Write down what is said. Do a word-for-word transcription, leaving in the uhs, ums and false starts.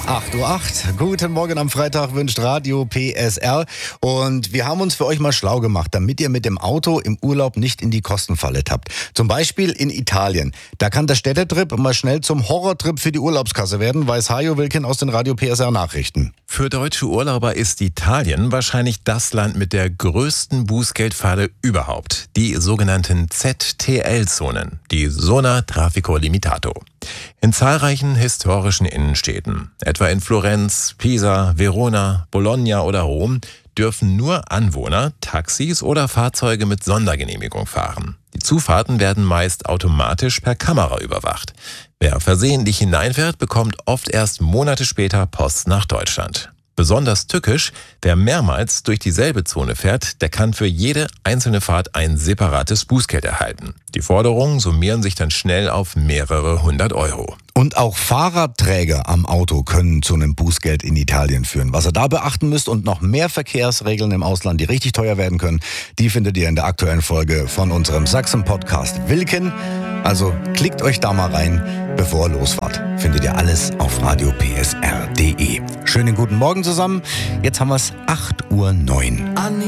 acht Uhr acht. Guten Morgen am Freitag wünscht Radio P S R. Und wir haben uns für euch mal schlau gemacht, damit ihr mit dem Auto im Urlaub nicht in die Kostenfalle tappt. Zum Beispiel in Italien. Da kann der Städtetrip mal schnell zum Horrortrip für die Urlaubskasse werden, weiß Hajo Wilken aus den Radio P S R Nachrichten. Für deutsche Urlauber ist Italien wahrscheinlich das Land mit der größten Bußgeldpfade überhaupt. Die sogenannten Z T L-Zonen, die Zona Traffico Limitato. In zahlreichen historischen Innenstädten, etwa in Florenz, Pisa, Verona, Bologna oder Rom, dürfen nur Anwohner Taxis oder Fahrzeuge mit Sondergenehmigung fahren. Die Zufahrten werden meist automatisch per Kamera überwacht. Wer versehentlich hineinfährt, bekommt oft erst Monate später Post nach Deutschland. Besonders tückisch, wer mehrmals durch dieselbe Zone fährt, der kann für jede einzelne Fahrt ein separates Bußgeld erhalten. Die Forderungen summieren sich dann schnell auf mehrere hundert Euro. Und auch Fahrradträger am Auto können zu einem Bußgeld in Italien führen. Was ihr da beachten müsst und noch mehr Verkehrsregeln im Ausland, die richtig teuer werden können, die findet ihr in der aktuellen Folge von unserem Sachsen-Podcast Wilken. Also klickt euch da mal rein, bevor ihr losfahrt. Findet ihr alles auf radio p s r punkt d e. Schönen guten Morgen zusammen. Jetzt haben wir es acht Uhr neun.